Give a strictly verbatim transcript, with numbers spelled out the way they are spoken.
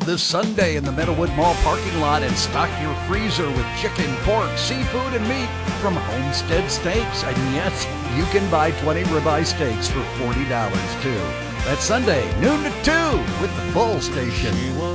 this Sunday in the Meadowwood Mall parking lot and stock your freezer with chicken, pork, seafood, and meat from Homestead Steaks. And yes, you can buy twenty ribeye steaks for forty dollars too. That's Sunday, noon to two with the Bull Station.